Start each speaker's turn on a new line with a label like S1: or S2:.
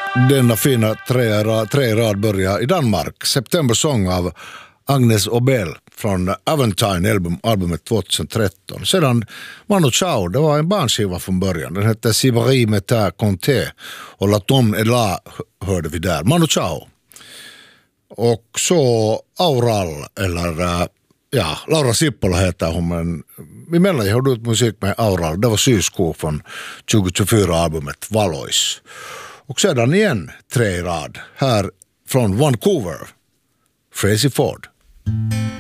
S1: Denna fina tre rad börjar i Danmark. September Song av Agnes Obel från Aventine albumet 2013. Sedan Manu Chao, det var en barnskiva från början. Den hette Sibari Meta Conté och La Tom Ela hörde vi där. Manu Chao. Och så Aural, eller ja, Laura Sippola heter hon, men emellan jag hörde ut musik med Aural. Det var sysko från 2024-albumet Valois. Och sedan igen tre rad här från Vancouver, Frazzy Ford.